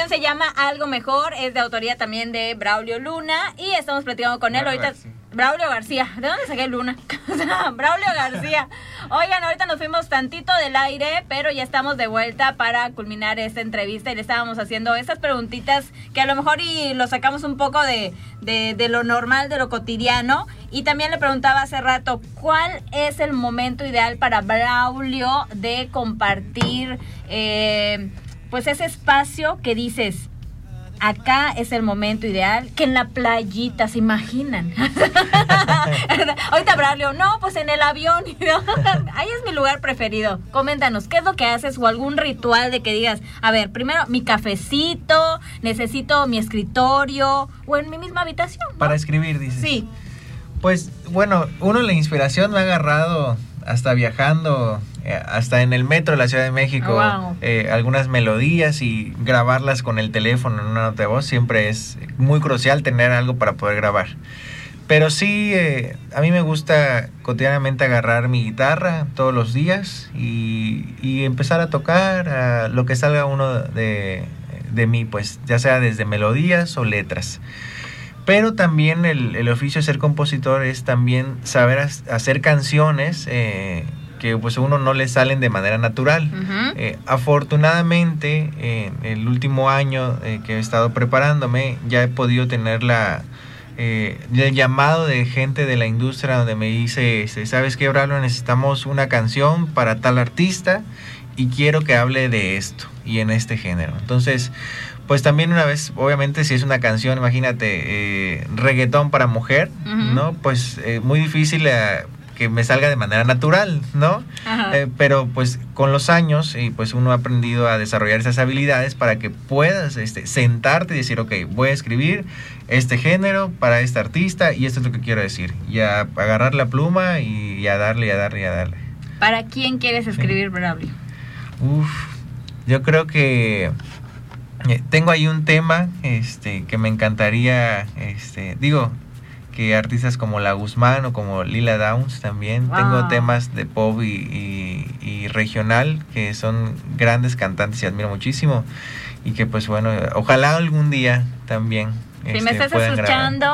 se llama Algo Mejor, es de autoría también de Braulio Luna y estamos platicando con él ahorita. Braulio García, ¿de dónde saqué Luna? Braulio García. Oigan, ahorita nos fuimos tantito del aire, pero ya estamos de vuelta para culminar esta entrevista y le estábamos haciendo estas preguntitas que a lo mejor y lo sacamos un poco de lo normal, de lo cotidiano. Y también le preguntaba hace rato, ¿cuál es el momento ideal para Braulio de compartir pues ese espacio que dices, acá es el momento ideal, que en la playita, ¿se imaginan? Ahorita Braulio, no, pues en el avión, ¿no? Ahí es mi lugar preferido. Coméntanos, ¿qué es lo que haces o algún ritual de que digas, a ver, primero mi cafecito, necesito mi escritorio o en mi misma habitación, ¿no? Para escribir, dices. Sí. Pues, bueno, la inspiración me ha agarrado hasta viajando, hasta en el metro de la Ciudad de México, wow. Algunas melodías y grabarlas con el teléfono en una nota de voz. Siempre es muy crucial tener algo para poder grabar. Pero sí, a mí me gusta cotidianamente agarrar mi guitarra todos los días y empezar a tocar lo que salga uno de mí, pues ya sea desde melodías o letras. Pero también el oficio de ser compositor es también saber hacer canciones que pues a uno no le salen de manera natural. Uh-huh. Afortunadamente, el último año que he estado preparándome, ya he podido tener el llamado de gente de la industria donde me dice, ¿sabes qué, Braulio? Necesitamos una canción para tal artista y quiero que hable de esto y en este género. Entonces, pues también una vez, obviamente, si es una canción, imagínate, reggaetón para mujer, uh-huh, ¿no? Pues muy difícil que me salga de manera natural, ¿no? Pero pues con los años, pues uno ha aprendido a desarrollar esas habilidades para que puedas sentarte y decir, ok, voy a escribir este género para este artista y esto es lo que quiero decir. Y a agarrar la pluma y a darle. ¿Para quién quieres escribir, Braulio? Yo creo que tengo ahí un tema que me encantaría, que artistas como La Guzmán o como Lila Downs también. Wow. Tengo temas de pop y regional que son grandes cantantes y admiro muchísimo y que pues bueno, ojalá algún día también si me estás escuchando.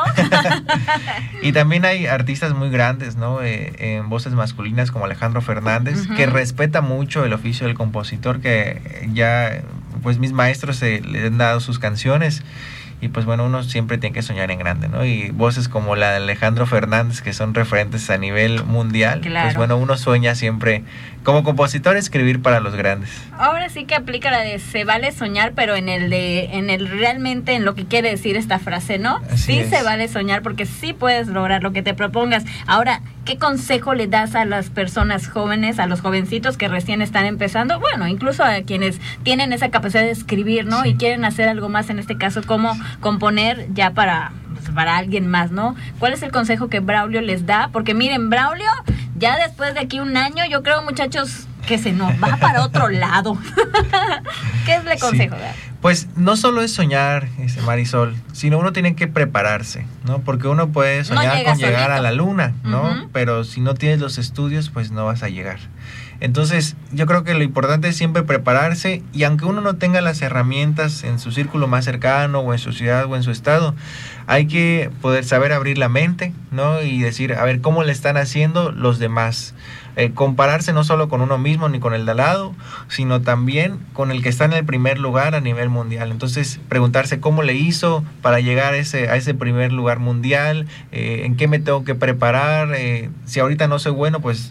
Y también hay artistas muy grandes, ¿no? En voces masculinas como Alejandro Fernández, uh-huh, que respeta mucho el oficio del compositor, que ya pues mis maestros le han dado sus canciones. Y pues bueno, uno siempre tiene que soñar en grande, ¿no? Y voces como la de Alejandro Fernández, que son referentes a nivel mundial, claro, pues bueno, uno sueña siempre como compositor escribir para los grandes. Ahora sí que aplica la de se vale soñar, pero en el realmente en lo que quiere decir esta frase, ¿no? Sí se vale soñar porque sí puedes lograr lo que te propongas. Ahora, ¿qué consejo le das a las personas jóvenes, a los jovencitos que recién están empezando? Bueno, incluso a quienes tienen esa capacidad de escribir, ¿no? Sí. Y quieren hacer algo más, en este caso, como componer ya para alguien más, ¿no? ¿Cuál es el consejo que Braulio les da? Porque miren, Braulio, ya después de aquí un año, yo creo, muchachos, que se nos va para otro lado. ¿Qué es el consejo? Sí. Pues no solo es soñar, Marisol, sino uno tiene que prepararse, ¿no? Porque uno puede soñar con llegar a la luna, ¿no? Uh-huh. Pero si no tienes los estudios, pues no vas a llegar. Entonces, yo creo que lo importante es siempre prepararse, y aunque uno no tenga las herramientas en su círculo más cercano, o en su ciudad, o en su estado, hay que poder saber abrir la mente, ¿no? Y decir, a ver, ¿cómo le están haciendo los demás? Compararse no solo con uno mismo ni con el de al lado, sino también con el que está en el primer lugar a nivel mundial. Entonces, preguntarse cómo le hizo para llegar a ese primer lugar mundial, en qué me tengo que preparar, si ahorita no soy bueno, pues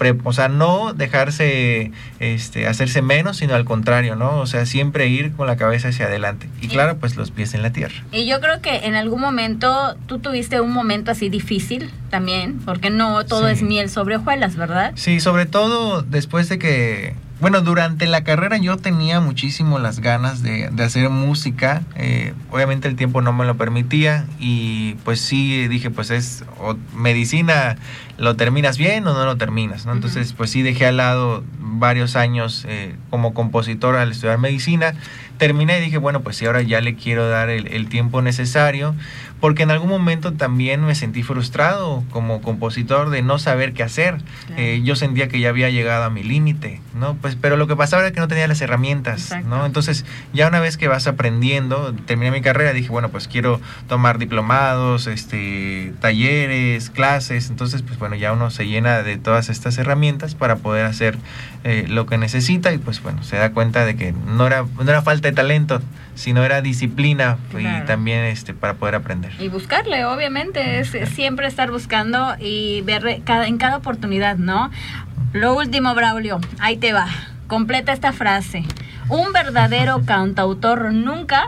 no dejarse hacerse menos, sino al contrario, ¿no? O sea, siempre ir con la cabeza hacia adelante. Y claro, pues los pies en la tierra. Y yo creo que en algún momento tú tuviste un momento así difícil también, porque no todo es miel sobre hojuelas, ¿verdad? Sí, sobre todo después de que... Bueno, durante la carrera yo tenía muchísimo las ganas de hacer música. Obviamente el tiempo no me lo permitía y pues sí dije, pues es medicina, ¿lo terminas bien o no lo terminas, ¿no? Uh-huh. Entonces pues sí dejé al lado varios años como compositor al estudiar medicina. Terminé y dije, bueno, pues sí, ahora ya le quiero dar el tiempo necesario, porque en algún momento también me sentí frustrado como compositor de no saber qué hacer. Claro. Yo sentía que ya había llegado a mi límite, ¿no? pues, pero lo que pasaba era que no tenía las herramientas, ¿no? Entonces, ya una vez que vas aprendiendo, terminé mi carrera, dije, bueno, pues quiero tomar diplomados, talleres, clases, entonces, pues bueno, ya uno se llena de todas estas herramientas para poder hacer lo que necesita y pues bueno, se da cuenta de que no era falta de talento, sino era disciplina. Claro. Y también para poder aprender. Y buscarle, obviamente, es siempre estar buscando y ver en cada oportunidad, ¿no? Lo último, Braulio, ahí te va. Completa esta frase. Un verdadero cantautor nunca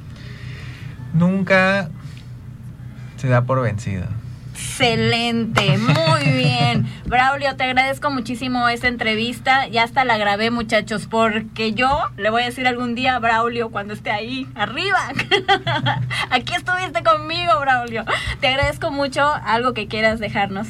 se da por vencido. Excelente, muy bien. Braulio, te agradezco muchísimo esta entrevista. Ya hasta la grabé, muchachos, porque yo le voy a decir algún día a Braulio cuando esté ahí arriba. Aquí estuviste conmigo, Braulio. Te agradezco mucho. ¿Algo que quieras dejarnos?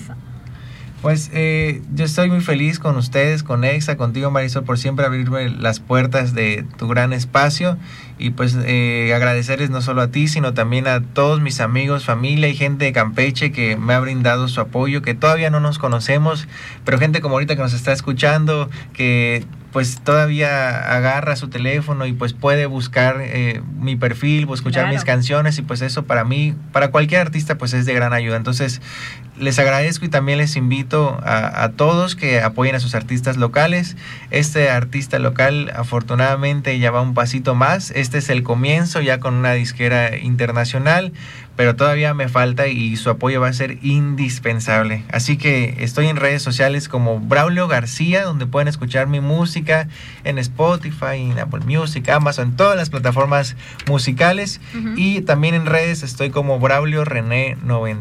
Pues yo estoy muy feliz con ustedes, con Exa, contigo, Marisol, por siempre abrirme las puertas de tu gran espacio y pues agradecerles no solo a ti, sino también a todos mis amigos, familia y gente de Campeche que me ha brindado su apoyo, que todavía no nos conocemos, pero gente como ahorita que nos está escuchando, que pues todavía agarra su teléfono y pues puede buscar mi perfil, o escuchar mis canciones y pues eso para mí, para cualquier artista pues es de gran ayuda. Entonces les agradezco y también les invito a todos que apoyen a sus artistas locales. Este artista local afortunadamente ya va un pasito más. Este es el comienzo ya con una disquera internacional, pero todavía me falta y su apoyo va a ser indispensable. Así que estoy en redes sociales como Braulio García, donde pueden escuchar mi música en Spotify, en Apple Music, Amazon, en todas las plataformas musicales. Uh-huh. Y también en redes estoy como Braulio René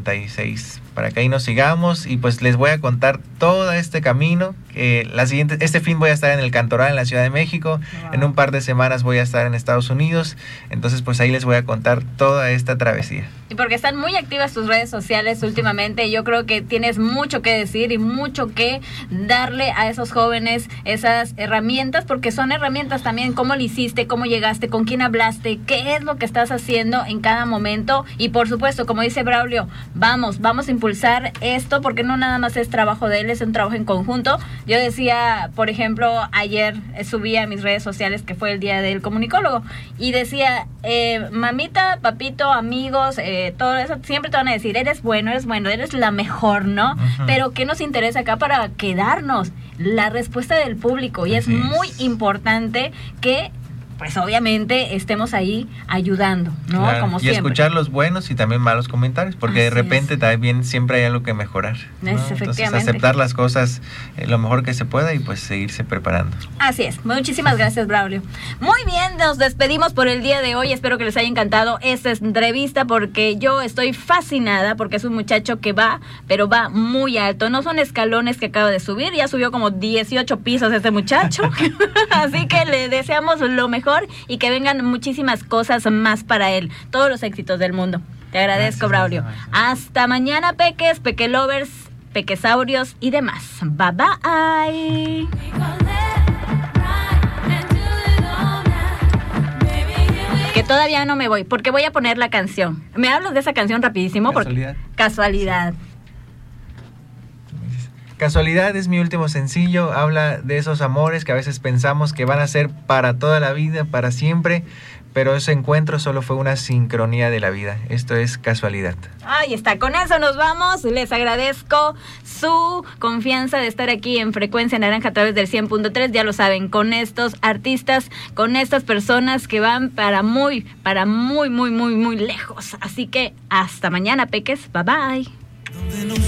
96, para que ahí nos sigamos y pues les voy a contar todo este camino. Este fin voy a estar en el Cantoral en la Ciudad de México. Wow. En un par de semanas voy a estar en Estados Unidos. Entonces pues ahí les voy a contar toda esta travesía. Y porque están muy activas tus redes sociales últimamente, yo creo que tienes mucho que decir y mucho que darle a esos jóvenes esas herramientas, porque son herramientas también. ¿Cómo lo hiciste? ¿Cómo llegaste? ¿Con quién hablaste? ¿Qué es lo que estás haciendo en cada momento? Y por supuesto, como dice Braulio, vamos a impulsar esto, porque no nada más es trabajo de él, es un trabajo en conjunto. Yo decía, por ejemplo, ayer subí a mis redes sociales que fue el día del comunicólogo y decía, mamita, papito, amigos, todo eso, siempre te van a decir, eres bueno, eres la mejor, ¿no? Uh-huh. Pero ¿qué nos interesa acá para quedarnos? La respuesta del público, y es muy importante que pues obviamente estemos ahí ayudando, ¿no? Claro, como y siempre. Escuchar los buenos y también malos comentarios, porque de repente también siempre hay algo que mejorar, ¿no? Entonces aceptar las cosas lo mejor que se pueda y pues seguirse preparando. Así es. Muchísimas gracias, Braulio. Muy bien, nos despedimos por el día de hoy. Espero que les haya encantado esta entrevista, porque yo estoy fascinada, porque es un muchacho que va, pero va muy alto. No son escalones que acaba de subir, ya subió como 18 pisos este muchacho. Así que le deseamos lo mejor y que vengan muchísimas cosas más para él. Todos los éxitos del mundo. Te agradezco, Braulio. Hasta mañana, peques, pequelovers, pequesaurios y demás. Bye bye. Que todavía no me voy, porque voy a poner la canción. ¿Me hablas de esa canción rapidísimo? Casualidad. Casualidad es mi último sencillo, habla de esos amores que a veces pensamos que van a ser para toda la vida, para siempre, pero ese encuentro solo fue una sincronía de la vida. Esto es Casualidad. Ahí está, con eso nos vamos. Les agradezco su confianza de estar aquí en Frecuencia Naranja a través del 100.3. Ya lo saben, con estos artistas, con estas personas que van para muy lejos. Así que hasta mañana, peques. Bye bye.